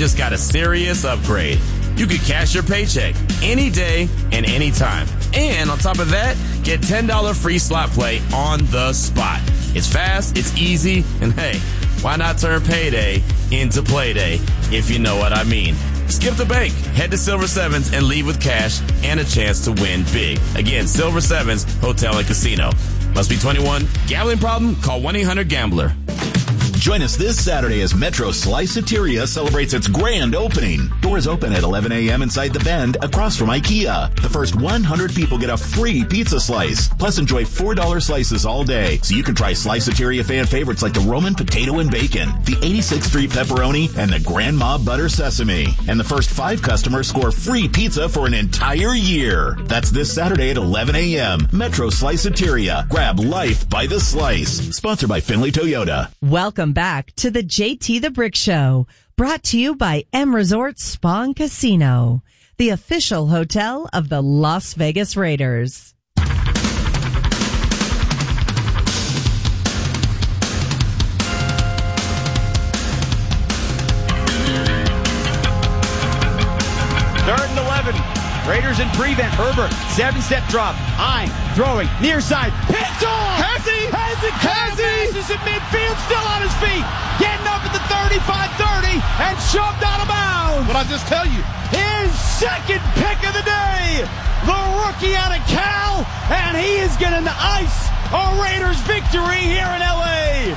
just got a serious upgrade. You could cash your paycheck any day and any time. And on top of that, get $10 free slot play on the spot. It's fast, it's easy, and hey, why not turn payday into playday, if you know what I mean. Skip the bank, head to Silver Sevens and leave with cash and a chance to win big. Again, Silver Sevens Hotel and Casino. Must be 21. Gambling problem? Call 1-800-GAMBLER. Join us this Saturday as Metro Sliceateria celebrates its grand opening. Doors open at 11 a.m. inside the Bend across from IKEA. The first 100 people get a free pizza slice. Plus enjoy $4 slices all day. So you can try Sliceateria fan favorites like the Roman potato and bacon, the 86th Street pepperoni, and the Grandma butter sesame. And the first 5 customers score free pizza for an entire year. That's this Saturday at 11 a.m. Metro Sliceateria. Grab life by the slice. Sponsored by Finley Toyota. Welcome back to the JT the Brick Show, brought to you by M Resort Spa and Casino, the official hotel of the Las Vegas Raiders. Third and 11. Raiders in prevent. Herbert, 7-step drop. I'm throwing near side. Picked off! Has he? Passes in midfield, still on his feet. Getting up at the 35-30 and shoved out of bounds. What I just tell you? His second pick of the day. The rookie out of Cal. And he is going to ice a Raiders victory here in L.A.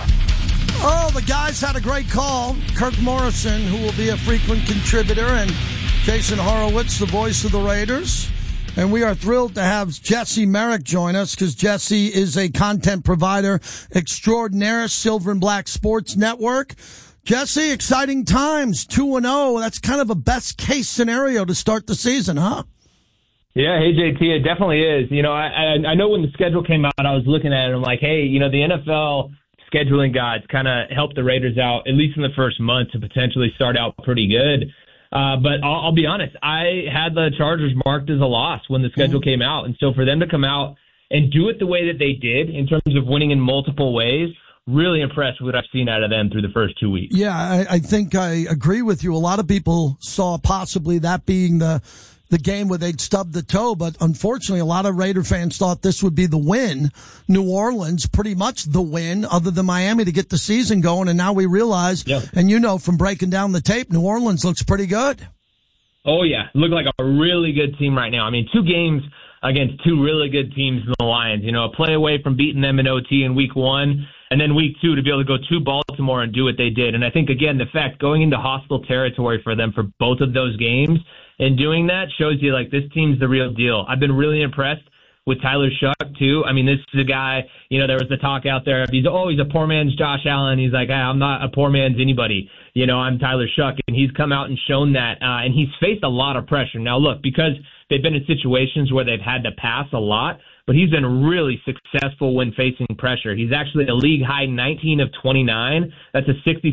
Oh, the guys had a great call. Kirk Morrison, who will be a frequent contributor, and Jason Horowitz, the voice of the Raiders. And we are thrilled to have Jesse Merrick join us because Jesse is a content provider extraordinaire, Silver and Black Sports Network. Jesse, exciting times, 2-0. That's kind of a best case scenario to start the season, huh? Yeah, hey, JT, it definitely is. You know, I know when the schedule came out, I was looking at it, I'm like, hey, you know, the NFL scheduling guides kind of helped the Raiders out, at least in the first month, to potentially start out pretty good. But I'll be honest, I had the Chargers marked as a loss when the schedule came out. And so for them to come out and do it the way that they did in terms of winning in multiple ways, really impressed with what I've seen out of them through the first 2 weeks. Yeah, I think I agree with you. A lot of people saw possibly that being the game where they'd stub the toe, but unfortunately a lot of Raider fans thought this would be the win. New Orleans, pretty much the win, other than Miami, to get the season going, and now we realize, and you know from breaking down the tape, New Orleans looks pretty good. Oh, yeah, look like a really good team right now. I mean, 2 games against 2 really good teams in the Lions, you know, a play away from beating them in OT in week 1, and then week 2 to be able to go to Baltimore and do what they did. And I think, again, the fact going into hostile territory for them for both of those games and doing that shows you, like, this team's the real deal. I've been really impressed with Tyler Shuck, too. I mean, this is a guy, you know, there was the talk out there. He's a poor man's Josh Allen. He's like, hey, I'm not a poor man's anybody. You know, I'm Tyler Shuck. And he's come out and shown that. And he's faced a lot of pressure. Now, look, because they've been in situations where they've had to pass a lot, but he's been really successful when facing pressure. He's actually a league high 19 of 29. That's a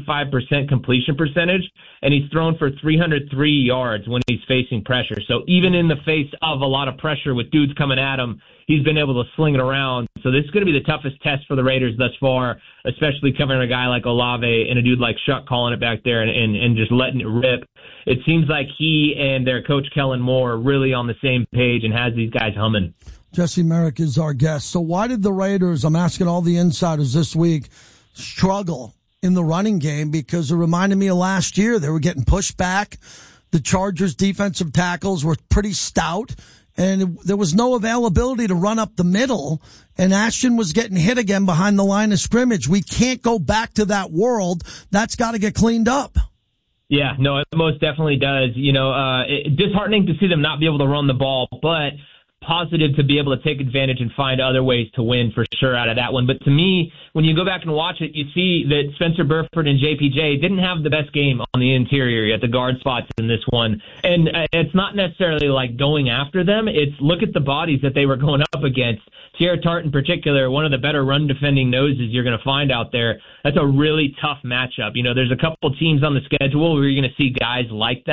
65% completion percentage, and he's thrown for 303 yards when he's facing pressure. So even in the face of a lot of pressure with dudes coming at him, he's been able to sling it around. So this is going to be the toughest test for the Raiders thus far, especially covering a guy like Olave and a dude like Shuck calling it back there and just letting it rip. It seems like he and their coach Kellen Moore are really on the same page and has these guys humming. Jesse Merrick is our guest. So why did the Raiders, I'm asking all the insiders this week, struggle in the running game? Because it reminded me of last year. They were getting pushed back. The Chargers' defensive tackles were pretty stout, and there was no availability to run up the middle, and Ashton was getting hit again behind the line of scrimmage. We can't go back to that world. That's got to get cleaned up. Yeah, no, it most definitely does. You know, disheartening to see them not be able to run the ball, but positive to be able to take advantage and find other ways to win for sure out of that one. But to me, when you go back and watch it, you see that Spencer Burford and JPJ didn't have the best game on the interior at the guard spots in this one. And it's not necessarily like going after them. It's look at the bodies that they were going up against. Tierra Tart in particular, one of the better run defending noses you're going to find out there. That's a really tough matchup. You know, there's a couple teams on the schedule where you're going to see guys like that.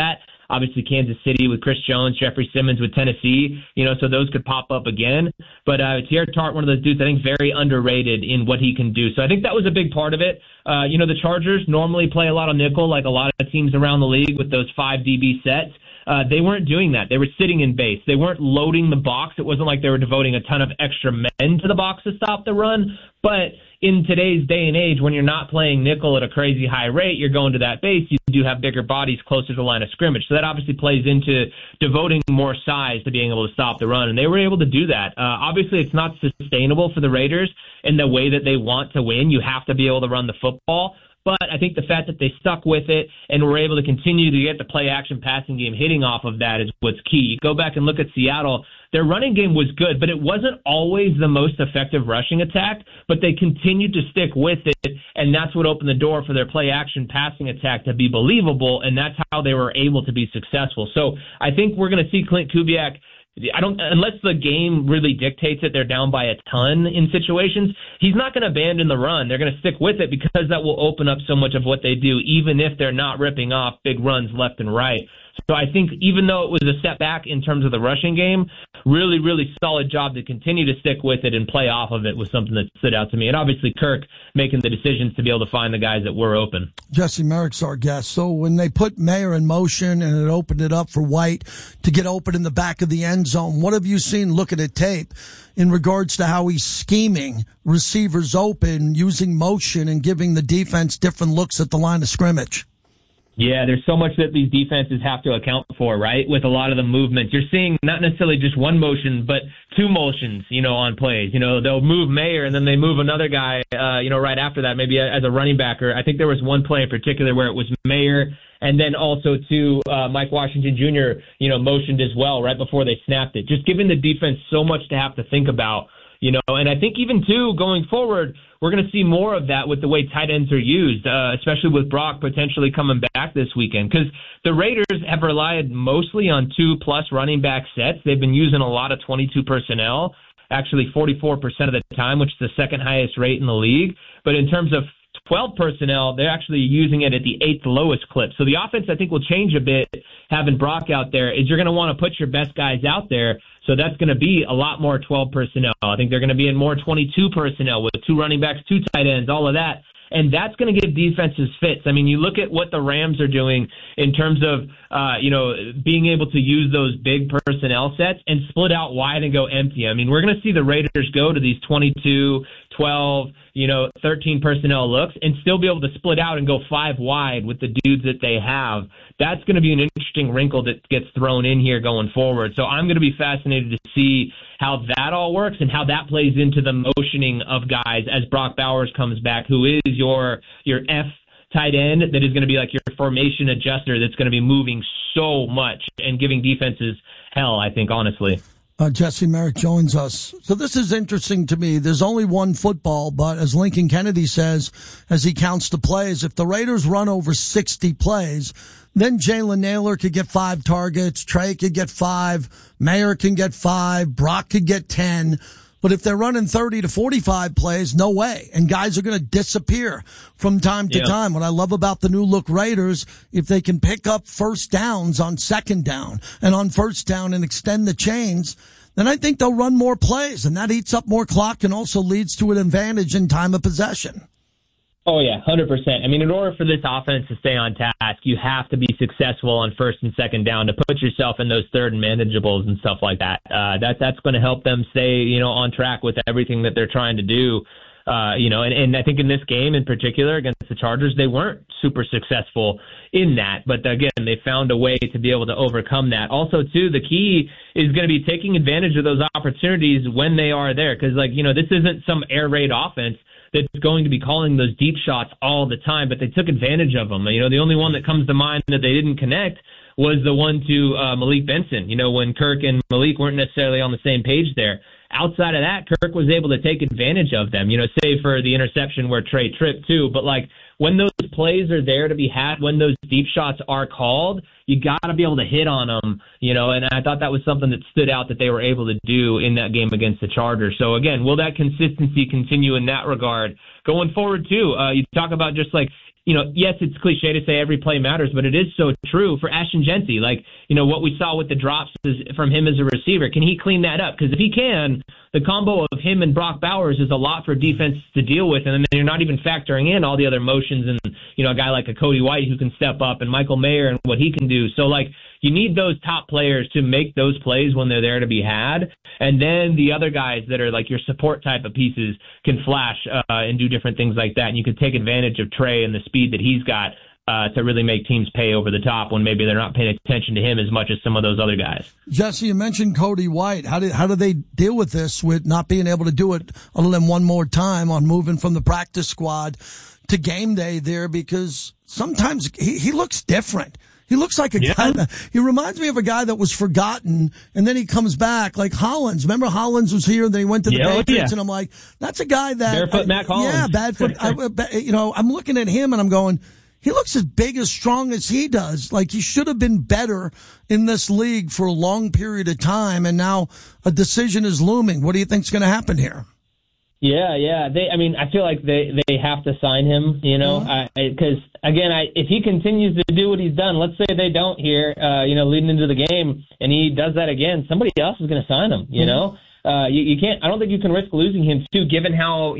Obviously, Kansas City with Chris Jones, Jeffrey Simmons with Tennessee, so those could pop up again. But Teair Tart, one of those dudes I think very underrated in what he can do. So I think that was a big part of it. The Chargers normally play a lot of nickel, like a lot of teams around the league with those 5 DB sets. They weren't doing that. They were sitting in base. They weren't loading the box. It wasn't like they were devoting a ton of extra men to the box to stop the run. But in today's day and age, when you're not playing nickel at a crazy high rate, you're going to that base, you do have bigger bodies closer to the line of scrimmage. So that obviously plays into devoting more size to being able to stop the run. And they were able to do that. Obviously, it's not sustainable for the Raiders in the way that they want to win. You have to be able to run the football. But I think the fact that they stuck with it and were able to continue to get the play-action passing game hitting off of that is what's key. You go back and look at Seattle. Their running game was good, but it wasn't always the most effective rushing attack, but they continued to stick with it, and that's what opened the door for their play-action passing attack to be believable, and that's how they were able to be successful. So I think we're going to see Klint Kubiak. Unless the game really dictates it, they're down by a ton in situations, he's not going to abandon the run. They're going to stick with it because that will open up so much of what they do, even if they're not ripping off big runs left and right. So I think even though it was a setback in terms of the rushing game, really, really solid job to continue to stick with it and play off of it was something that stood out to me. And obviously Kirk making the decisions to be able to find the guys that were open. Jesse Merrick's our guest. So when they put Mayer in motion and it opened it up for White to get open in the back of the end zone, what have you seen looking at tape in regards to how he's scheming receivers open, using motion and giving the defense different looks at the line of scrimmage? Yeah, there's so much that these defenses have to account for, right? With a lot of the movements. You're seeing not necessarily just one motion, but two motions, on plays. They'll move Mayer and then they move another guy, right after that, maybe as a running backer. I think there was one play in particular where it was Mayer and then also Mike Washington Jr., motioned as well right before they snapped it. Just giving the defense so much to have to think about. And I think even going forward, we're going to see more of that with the way tight ends are used, especially with Brock potentially coming back this weekend. Because the Raiders have relied mostly on 2+ running back sets. They've been using a lot of 22 personnel, actually 44% of the time, which is the second highest rate in the league. But in terms of 12 personnel, they're actually using it at the 8th lowest clip. So the offense, I think, will change a bit having Brock out there. Is you're going to want to put your best guys out there. So that's going to be a lot more 12 personnel. I think they're going to be in more 22 personnel with 2 running backs, 2 tight ends, all of that. And that's going to give defenses fits. I mean, you look at what the Rams are doing in terms of, being able to use those big personnel sets and split out wide and go empty. I mean, we're going to see the Raiders go to these 22, 12, 13 personnel looks and still be able to split out and go 5 wide with the dudes that they have. That's going to be an interesting wrinkle that gets thrown in here going forward. So I'm going to be fascinated to see how that all works and how that plays into the motioning of guys as Brock Bowers comes back, who is your F tight end that is going to be like your formation adjuster that's going to be moving so much and giving defenses hell, I think, honestly. Jesse Merrick joins us. So this is interesting to me. There's only one football, but as Lincoln Kennedy says, as he counts the plays, if the Raiders run over 60 plays, then Jalen Nailor could get 5 targets, Trey could get 5, Mayer can get 5, Brock could get 10. But if they're running 30 to 45 plays, no way. And guys are going to disappear from time to time. What I love about the new look Raiders, if they can pick up first downs on second down and on first down and extend the chains, then I think they'll run more plays. And that eats up more clock and also leads to an advantage in time of possession. Oh, yeah, 100%. I mean, in order for this offense to stay on task, you have to be successful on first and second down to put yourself in those third and manageables and stuff like that. That's going to help them stay, on track with everything that they're trying to do. And I think in this game in particular against the Chargers, they weren't super successful in that. But again, they found a way to be able to overcome that. Also, too, the key is going to be taking advantage of those opportunities when they are there. Because, this isn't some air raid offense that's going to be calling those deep shots all the time, but they took advantage of them. The only one that comes to mind that they didn't connect was the one to Malik Benson, when Kirk and Malik weren't necessarily on the same page there. Outside of that, Kirk was able to take advantage of them, save for the interception where Trey tripped too. But when those plays are there to be had, when those deep shots are called, you got to be able to hit on them, and I thought that was something that stood out that they were able to do in that game against the Chargers. So again, will that consistency continue in that regard going forward too? You talk about just like, yes, it's cliche to say every play matters, but it is so true for Ashton Jeanty. Like, what we saw with the drops from him as a receiver, can he clean that up? Because if he can, the combo of him and Brock Bowers is a lot for defense to deal with, and then you're not even factoring in all the other motions and, a guy like a Cody White who can step up and Michael Mayer and what he can do. So, like, you need those top players to make those plays when they're there to be had. And then the other guys that are like your support type of pieces can flash and do different things like that. And you could take advantage of Trey and the speed that he's got to really make teams pay over the top when maybe they're not paying attention to him as much as some of those other guys. Jesse, you mentioned Cody White. How do they deal with this with not being able to do it other than one more time on moving from the practice squad to game day there? Because sometimes he looks different. He looks like a guy. He reminds me of a guy that was forgotten, and then he comes back, like Hollins. Remember Hollins was here, and then he went to the Patriots, and I'm like, that's a guy that barefoot Mac Hollins. Yeah, Badfoot. I'm looking at him, and I'm going, he looks as big, as strong as he does. Like, he should have been better in this league for a long period of time, and now a decision is looming. What do you think's going to happen here? Yeah. I feel like they have to sign him, because again, if he continues to do what he's done, let's say they don't here, leading into the game, and he does that again, somebody else is going to sign him. You can't. I don't think you can risk losing him too, given how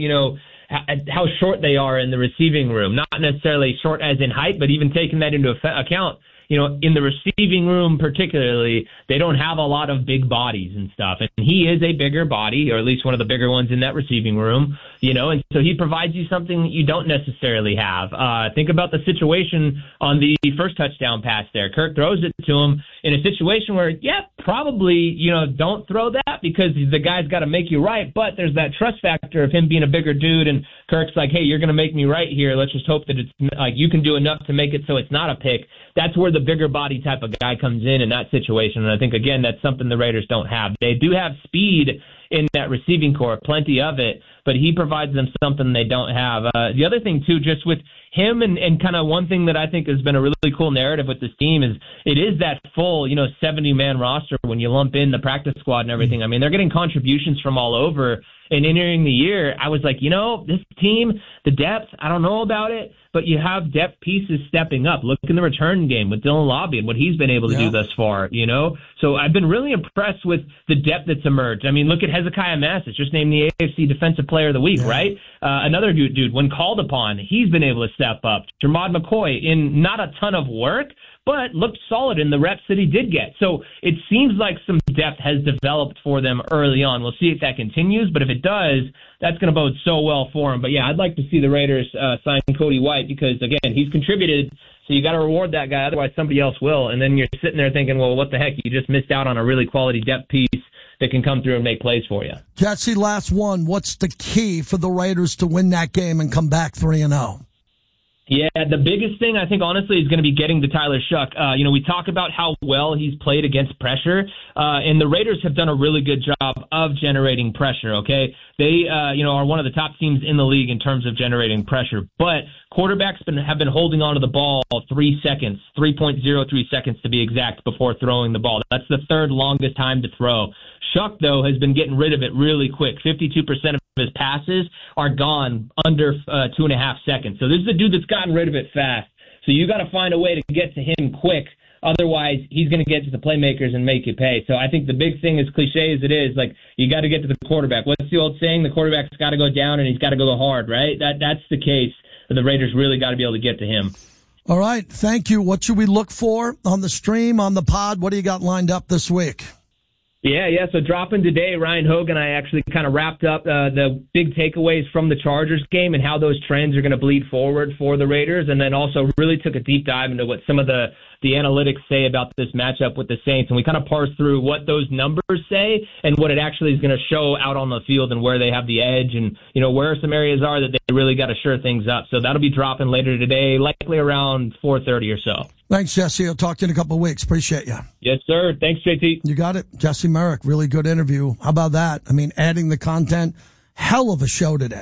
how short they are in the receiving room. Not necessarily short as in height, but even taking that into account. In the receiving room particularly, they don't have a lot of big bodies and stuff. And he is a bigger body, or at least one of the bigger ones in that receiving room, and so he provides you something that you don't necessarily have. Think about the situation on the first touchdown pass there. Kirk throws it to him in a situation where, probably, don't throw that because the guy's got to make you right. But there's that trust factor of him being a bigger dude, and Kirk's like, hey, you're going to make me right here. Let's just hope that it's like you can do enough to make it so it's not a pick. That's where the bigger body type of guy comes in that situation. And I think, again, that's something the Raiders don't have. They do have speed in that receiving core, plenty of it, but he provides them something they don't have. The other thing, too, just with him and kind of one thing that I think has been a really cool narrative with this team is it is that full, 70-man roster when you lump in the practice squad and everything. I mean, they're getting contributions from all over. And entering the year, I was like, this team, the depth, I don't know about it, but you have depth pieces stepping up. Look in the return game with Dylan Lobby and what he's been able to do thus far, So I've been really impressed with the depth that's emerged. I mean, look at Hezekiah Massich, just named the AFC Defensive Player of the Week, right? Another dude, when called upon, he's been able to step up. Jermod McCoy, in not a ton of work, but looked solid in the reps that he did get. So it seems like some depth has developed for them early on. We'll see if that continues, but if it does, that's going to bode so well for him. But yeah, I'd like to see the Raiders sign Cody White because, again, he's contributed, so you got to reward that guy, otherwise somebody else will. And then you're sitting there thinking, well, what the heck? You just missed out on a really quality depth piece that can come through and make plays for you. Jesse, last one. What's the key for the Raiders to win that game and come back 3-0? Yeah, the biggest thing I think, honestly, is going to be getting to Tyler Shough. We talk about how well he's played against pressure, and the Raiders have done a really good job of generating pressure, okay? They, are one of the top teams in the league in terms of generating pressure, but quarterbacks have been holding onto the ball 3 seconds, 3.03 seconds to be exact, before throwing the ball. That's the third longest time to throw. Shough, though, has been getting rid of it really quick. 52% of his passes are gone under 2.5 seconds. So this is a dude that's gotten rid of it fast. So you got to find a way to get to him quick. Otherwise, he's going to get to the playmakers and make you pay. So I think the big thing, as cliche as it is, like, you got to get to the quarterback. What's the old saying? The quarterback's got to go down and he's got to go hard, right? That's the case. But the Raiders really got to be able to get to him. All right. Thank you. What should we look for on the stream, on the pod? What do you got lined up this week? Yeah. So dropping today, Ryan Hogan and I actually kind of wrapped up the big takeaways from the Chargers game and how those trends are going to bleed forward for the Raiders, and then also really took a deep dive into what some of the analytics say about this matchup with the Saints, and we kind of parsed through what those numbers say and what it actually is going to show out on the field and where they have the edge and, where some areas are that they really got to shore things up. So that'll be dropping later today, likely around 4:30 or so. Thanks, Jesse. I'll talk to you in a couple of weeks. Appreciate you. Yes, sir. Thanks, JT. You got it. Jesse Merrick, really good interview. How about that? I mean, adding the content, hell of a show today.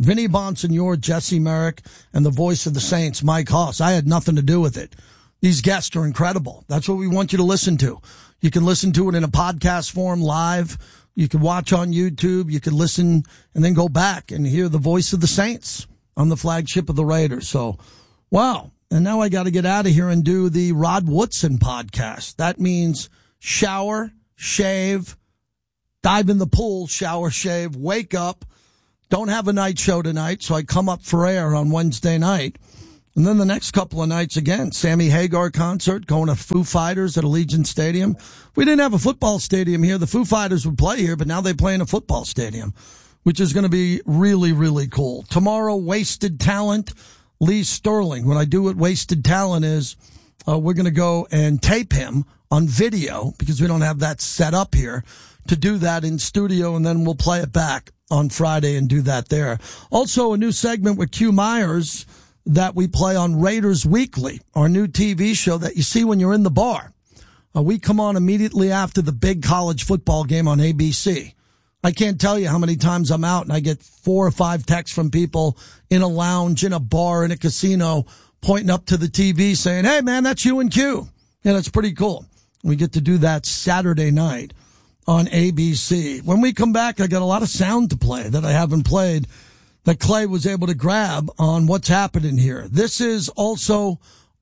Vinny Bonsignore, Jesse Merrick, and the voice of the Saints, Mike Hoss. I had nothing to do with it. These guests are incredible. That's what we want you to listen to. You can listen to it in a podcast form live. You can watch on YouTube. You can listen and then go back and hear the voice of the Saints on the flagship of the Raiders. So, wow. And now I got to get out of here and do the Rod Woodson podcast. That means shower, shave, dive in the pool, shower, shave, wake up. Don't have a night show tonight, so I come up for air on Wednesday night. And then the next couple of nights again, Sammy Hagar concert, going to Foo Fighters at Allegiant Stadium. We didn't have a football stadium here. The Foo Fighters would play here, but now they play in a football stadium, which is going to be really, really cool. Tomorrow, Wasted Talent, Lee Sterling. What I do with Wasted Talent is we're going to go and tape him on video because we don't have that set up here to do that in studio, and then we'll play it back on Friday and do that there. Also, a new segment with Q Myers that we play on Raiders Weekly, our new TV show that you see when you're in the bar. We come on immediately after the big college football game on ABC. I can't tell you how many times I'm out and I get 4 or 5 texts from people in a lounge, in a bar, in a casino, pointing up to the TV saying, hey, man, that's you and Q. Yeah, that's pretty cool. We get to do that Saturday night on ABC. When we come back, I got a lot of sound to play that I haven't played that Clay was able to grab on what's happening here. This is also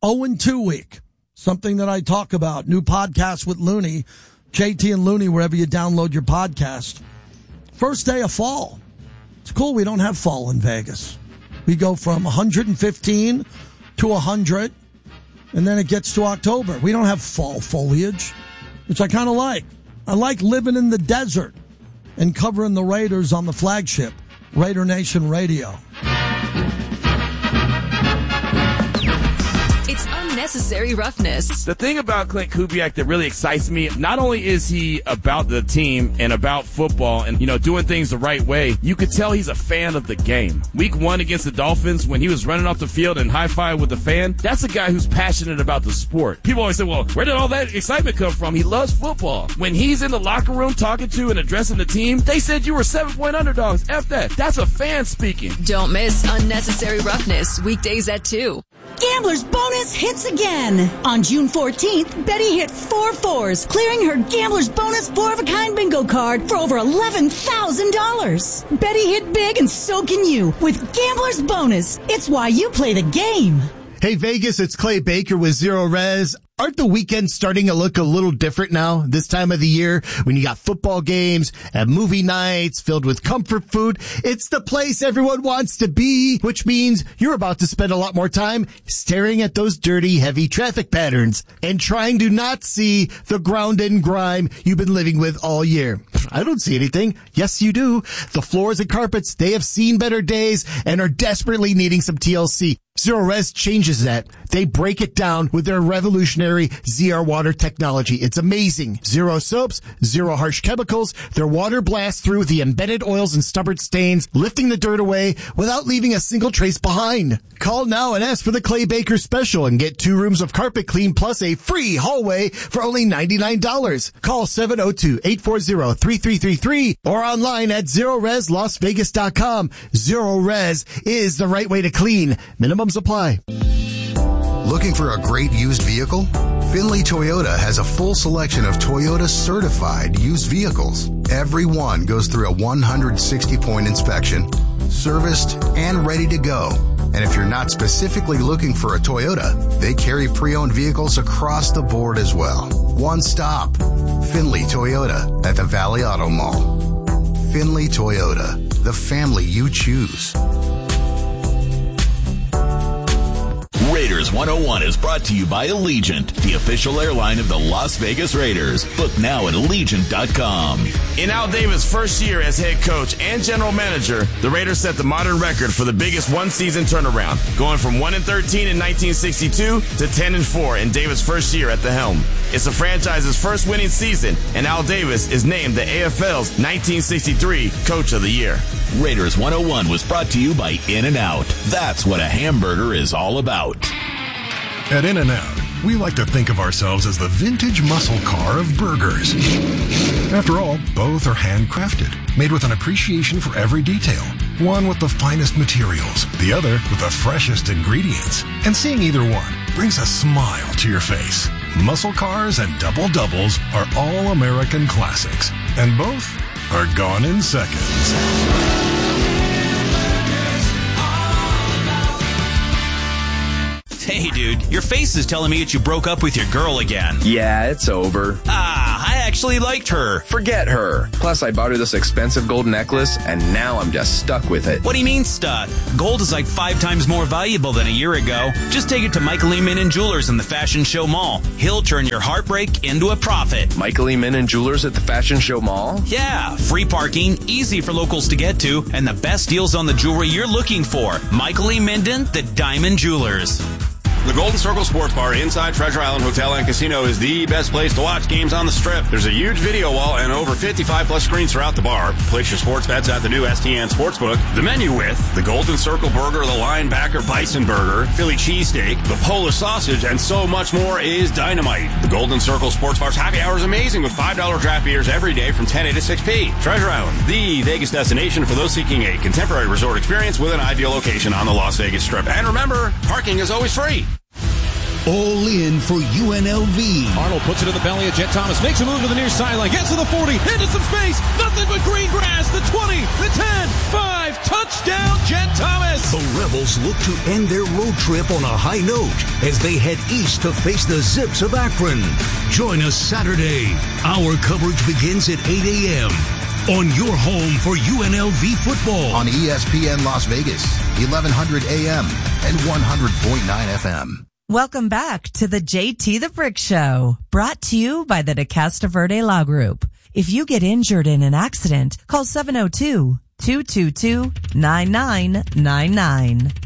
0-2 week, something that I talk about. New podcast with Looney, JT and Looney, wherever you download your podcast. First day of fall. It's cool we don't have fall in Vegas. We go from 115 to 100, and then it gets to October. We don't have fall foliage, which I kind of like. I like living in the desert and covering the Raiders on the flagship, Raider Nation Radio. It's unnecessary roughness. The thing about Clint Kubiak that really excites me, not only is he about the team and about football and, doing things the right way, you could tell he's a fan of the game. Week 1 against the Dolphins, when he was running off the field and high-five with the fan, that's a guy who's passionate about the sport. People always say, well, where did all that excitement come from? He loves football. When he's in the locker room talking to and addressing the team, they said you were 7-point underdogs. F that. That's a fan speaking. Don't miss Unnecessary Roughness, weekdays at 2. Gambler's Bonus hits again. On June 14th, Betty hit 4 fours, clearing her Gambler's Bonus 4-of-a-kind bingo card for over $11,000. Betty hit big and so can you with Gambler's Bonus. It's why you play the game. Hey Vegas, it's Clay Baker with Zero Res. Aren't the weekends starting to look a little different now this time of the year when you got football games and movie nights filled with comfort food? It's the place everyone wants to be, which means you're about to spend a lot more time staring at those dirty, heavy traffic patterns and trying to not see the ground and grime you've been living with all year. I don't see anything. Yes, you do. The floors and carpets, they have seen better days and are desperately needing some TLC. Zero Res changes that. They break it down with their revolutionary ZR water technology. It's amazing. Zero soaps, zero harsh chemicals. Their water blasts through the embedded oils and stubborn stains, lifting the dirt away without leaving a single trace behind. Call now and ask for the Clay Baker special and get 2 rooms of carpet clean plus a free hallway for only $99. Call 702-840-3333 or online at ZeroResLasVegas.com. Zero Res is the right way to clean. Minimums apply. Looking for a great used vehicle? Finley Toyota has a full selection of Toyota certified used vehicles. Every one goes through a 160-point inspection, serviced, and ready to go. And if you're not specifically looking for a Toyota, they carry pre-owned vehicles across the board as well. One stop, Finley Toyota at the Valley Auto Mall. Finley Toyota, the family you choose. Raiders 101 is brought to you by Allegiant, the official airline of the Las Vegas Raiders. Book now at Allegiant.com. In Al Davis' first year as head coach and general manager, the Raiders set the modern record for the biggest one-season turnaround, going from 1-13 in 1962 to 10-4 in Davis' first year at the helm. It's the franchise's first winning season, and Al Davis is named the AFL's 1963 Coach of the Year. Raiders 101 was brought to you by In-N-Out. That's what a hamburger is all about. At In-N-Out, we like to think of ourselves as the vintage muscle car of burgers. After all, both are handcrafted, made with an appreciation for every detail. One with the finest materials, the other with the freshest ingredients. And seeing either one brings a smile to your face. Muscle cars and double doubles are all American classics, and both are gone in seconds. Hey, dude, your face is telling me that you broke up with your girl again. Yeah, it's over. I actually liked her. Forget her. Plus, I bought her this expensive gold necklace, and now I'm just stuck with it. What do you mean stuck? Gold is like 5 times more valuable than a year ago. Just take it to Michael E. Minnan Jewelers in the Fashion Show Mall. He'll turn your heartbreak into a profit. Michael E. Minnan Jewelers at the Fashion Show Mall? Yeah, free parking, easy for locals to get to, and the best deals on the jewelry you're looking for. Michael E. Minden, the Diamond Jewelers. The Golden Circle Sports Bar inside Treasure Island Hotel and Casino is the best place to watch games on the Strip. There's a huge video wall and over 55-plus screens throughout the bar. Place your sports bets at the new STN Sportsbook. The menu with the Golden Circle Burger, the Linebacker Bison Burger, Philly Cheesesteak, the Polish Sausage, and so much more is dynamite. The Golden Circle Sports Bar's happy hour is amazing with $5 draft beers every day from 10 a to 6 p. Treasure Island, the Vegas destination for those seeking a contemporary resort experience with an ideal location on the Las Vegas Strip. And remember, parking is always free. All in for UNLV. Arnold puts it in the belly of Jet Thomas, makes a move to the near sideline, gets to the 40, into some space, nothing but green grass, the 20, the 10, 5, touchdown Jet Thomas. The Rebels look to end their road trip on a high note as they head east to face the Zips of Akron. Join us Saturday. Our coverage begins at 8 a.m. on your home for UNLV football. On ESPN Las Vegas, 1100 AM and 100.9 FM. Welcome back to the JT the Brick Show, brought to you by the DeCasta Verde Law Group. If you get injured in an accident, call 702-222-9999.